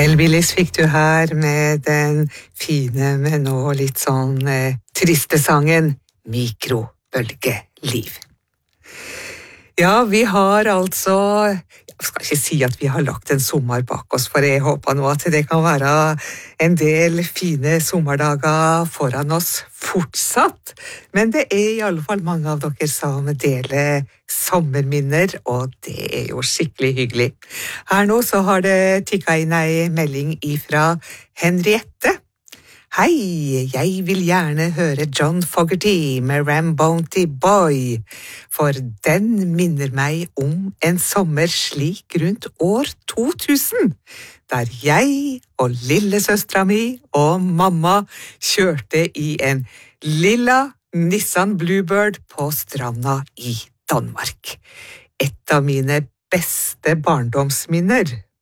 Hellbillies fikk du her med den fine, men nå litt sånn triste sangen Mikrobølgeliv. Ja, vi har altså, jeg skal ikke si at vi har lagt en sommer bak oss, for jeg håper nå at det kan være en del fine sommerdager foran oss fortsatt. Men det er i alle fall mange av dere som deler sommerminner, og det er jo skikkelig hyggelig. Her nå så har det tikket inn ei melding ifra Henriette. Hei, jeg vil gjerne høre John Fogerty med Rambounty Boy, for den minner meg om en sommer slik rundt år 2000, der jeg og lillesøstra mi og mamma kjørte i en lilla Nissan Bluebird på stranda i Danmark. Et av mine beste barndomsminner